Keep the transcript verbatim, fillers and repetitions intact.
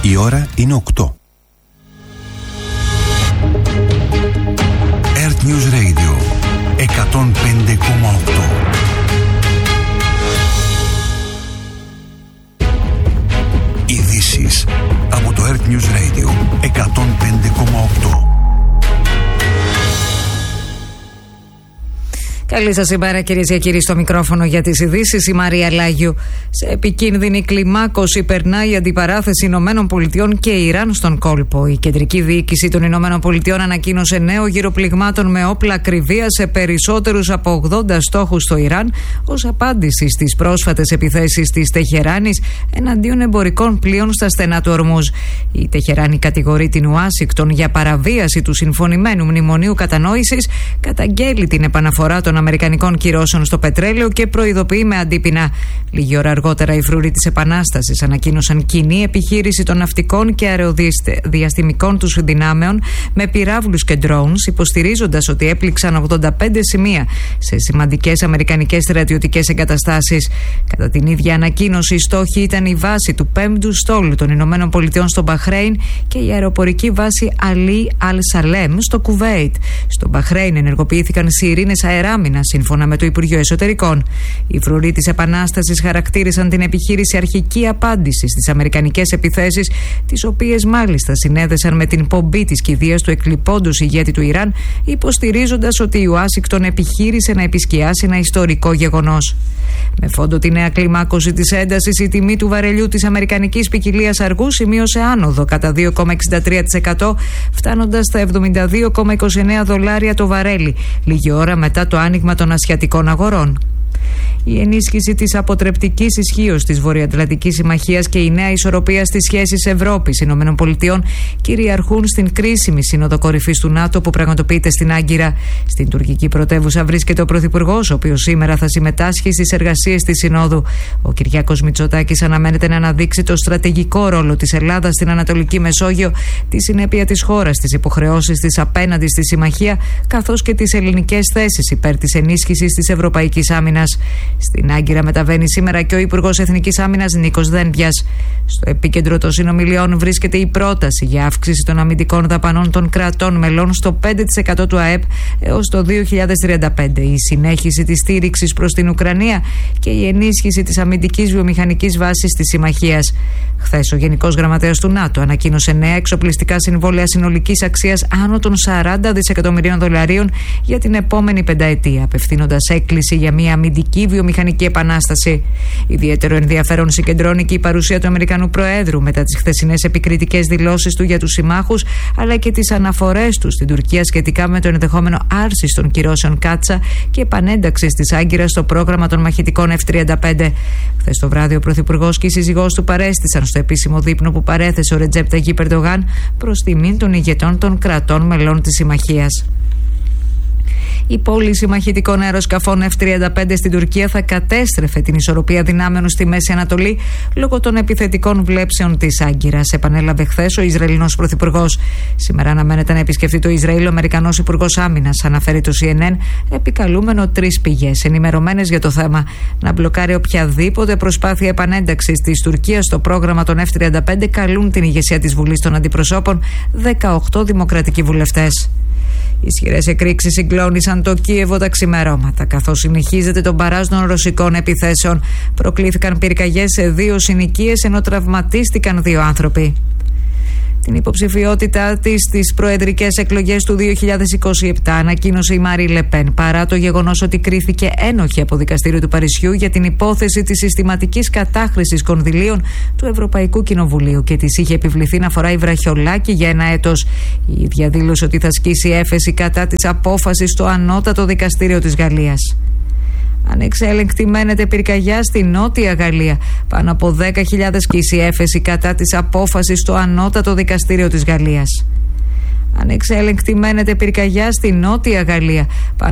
Η ώρα είναι οκτώ. Earth News Radio εκατόν πέντε κόμμα οκτώ. Ειδήσεις από το Earth News Radio εκατόν πέντε κόμμα οκτώ. Καλή σας ημέρα, κυρίες και κύριοι, στο μικρόφωνο για τις ειδήσεις η Μαρία Λάγιου. Σε επικίνδυνη κλιμάκωση περνάει η αντιπαράθεση Ηνωμένων Πολιτειών και Ιράν στον κόλπο. Η κεντρική διοίκηση των Ηνωμένων Πολιτειών ανακοίνωσε νέο γύρο πληγμάτων με όπλα ακριβία σε περισσότερους από ογδόντα στόχους στο Ιράν, ως απάντηση στις πρόσφατες επιθέσεις της Τεχεράνης εναντίον εμπορικών πλοίων στα στενά του Ορμούζ. Η Τεχεράνη κατηγορεί την Ουάσιγκτον για παραβίαση του συμφωνημένου μνημονίου κατανόησης, καταγγέλει την επαναφορά των αμερικανικών κυρώσεων στο πετρέλαιο και προειδοποιεί με αντίπεινα. Λίγη ώρα αργότερα, οι φρουροί της Επανάστασης ανακοίνωσαν κοινή επιχείρηση των ναυτικών και αεροδιαστημικών τους δυνάμεων με πυράβλους και drones, υποστηρίζοντας ότι έπληξαν ογδόντα πέντε σημεία σε σημαντικές αμερικανικές στρατιωτικές εγκαταστάσεις. Κατά την ίδια ανακοίνωση, η στόχη ήταν η βάση του πέμπτου στόλου των Ηνωμένων Πολιτειών στο Μπαχρέιν και η αεροπορική βάση Αλί Αλ-Σαλέμ στο Κουβέιτ. Στο Μπαχρέιν ενεργοποιήθηκαν σιρήνες αεράμινας, σύμφωνα με το Υπουργείο Εσωτερικών. Οι φρουροί της Επανάστασης χαρακτήρισαν την επιχείρηση αρχική απάντηση στις αμερικανικές επιθέσεις, τις οποίες μάλιστα συνέδεσαν με την πομπή της κηδείας του εκλειπώντος ηγέτη του Ιράν, υποστηρίζοντας ότι η Ουάσιγκτον επιχείρησε να επισκιάσει ένα ιστορικό γεγονός. Με φόντο τη νέα κλιμάκωση της έντασης, η τιμή του βαρελιού της αμερικανικής ποικιλίας αργού σημείωσε άνοδο κατά δύο κόμμα εξήντα τρία τοις εκατό, φτάνοντας στα εβδομήντα δύο κόμμα είκοσι εννέα δολάρια το βαρέλι, λίγη ώρα μετά το άνοιγμα των ασιατικών αγορών. Η ενίσχυση της αποτρεπτικής ισχύως της Βορειοατλαντικής Συμμαχίας και η νέα ισορροπία στις σχέσεις Ευρώπης-Ηνωμένων Πολιτειών κυριαρχούν στην κρίσιμη σύνοδο κορυφής του ΝΑΤΟ που πραγματοποιείται στην Άγκυρα. Στην τουρκική πρωτεύουσα βρίσκεται ο Πρωθυπουργός, ο οποίος σήμερα θα συμμετάσχει στις εργασίες της Συνόδου. Ο Κυριάκος Μητσοτάκης αναμένεται να αναδείξει το στρατηγικό ρόλο της Ελλάδας στην Ανατολική Μεσόγειο, τη συνέπεια της χώρας, τις υποχρεώσεις της απέναντι στη Συμμαχία, καθώς και τις ελληνικές θέσεις υπέρ της ενίσχυσης της ευρωπαϊκής άμυνας. Στην Άγκυρα μεταβαίνει σήμερα και ο Υπουργός Εθνικής Άμυνας Νίκος Δένδιας. Στο επίκεντρο των συνομιλιών βρίσκεται η πρόταση για αύξηση των αμυντικών δαπανών των κρατών μελών στο πέντε τοις εκατό του ΑΕΠ έως το δύο χιλιάδες τριάντα πέντε, η συνέχιση της στήριξης προς την Ουκρανία και η ενίσχυση της αμυντικής βιομηχανικής βάσης της Συμμαχίας. Χθες, ο Γενικός Γραμματέας του ΝΑΤΟ ανακοίνωσε νέα εξοπλιστικά συμβόλαια συνολικής αξίας άνω των σαράντα δισεκατομμυρίων δολαρίων για την επόμενη πενταετία, απευθύνοντας έκκληση για μια αμυντική βιομηχανική επανάσταση. Ιδιαίτερο ενδιαφέρον συγκεντρώνει και η παρουσία του Αμερικανού Προέδρου μετά τις χθεσινές επικριτικές δηλώσεις του για τους συμμάχους, αλλά και τις αναφορές του στην Τουρκία σχετικά με το ενδεχόμενο άρσης των κυρώσεων Κάτσα και επανένταξης της Άγκυρας στο πρόγραμμα των μαχητικών εφ τριάντα πέντε. Χθες το βράδυ, ο Πρωθυπουργός και η σύζυγός του παρέστησαν στο επίσημο δείπνο που παρέθεσε ο Ρετζέπ Ταγιίπ Ερντογάν προς τιμήν των ηγετών των κρατών μελών της Συμμαχίας. Η πώληση μαχητικών αεροσκαφών εφ τριάντα πέντε στην Τουρκία θα κατέστρεφε την ισορροπία δυνάμεων στη Μέση Ανατολή λόγω των επιθετικών βλέψεων της Άγκυρας, επανέλαβε χθες ο Ισραηλινός Πρωθυπουργός. Σήμερα αναμένεται να επισκεφτεί το Ισραήλ ο Αμερικανός Υπουργός Άμυνας, αναφέρει το σι εν εν, επικαλούμενο τρεις πηγές ενημερωμένες για το θέμα, να μπλοκάρει οποιαδήποτε προσπάθεια επανένταξης της Τουρκίας στο πρόγραμμα των εφ τριάντα πέντε. Καλούν την ηγεσία της Βουλής των Αντιπροσώπων δεκαοκτώ δημοκρατικοί βουλευτές. Ισχυρές εκρήξεις συγκλώνησαν το Κίεβο τα ξημερώματα. Καθώς συνεχίζεται το μπαράζ των ρωσικών επιθέσεων, προκλήθηκαν πυρκαγιές σε δύο συνοικίες ενώ τραυματίστηκαν δύο άνθρωποι. Την υποψηφιότητά της στις προεδρικές εκλογές του δύο χιλιάδες είκοσι επτά ανακοίνωσε η Μάρι Λεπέν, παρά το γεγονός ότι κρίθηκε ένοχη από δικαστήριο του Παρισιού για την υπόθεση της συστηματικής κατάχρησης κονδυλίων του Ευρωπαϊκού Κοινοβουλίου και της είχε επιβληθεί να φοράει βραχιολάκι για ένα έτος. Η ίδια δήλωσε ότι θα ασκήσει έφεση κατά της απόφασης στο ανώτατο δικαστήριο της Γαλλίας. Ανεξέλεγκτη μένεται πυρκαγιά στη Νότια Γαλλία. Πάνω από δέκα χιλιάδες κύση έφεση κατά της απόφασης στο ανώτατο δικαστήριο της Γαλλίας. Ανεξέλεγκτη μένεται πυρκαγιά στη Νότια Γαλλία.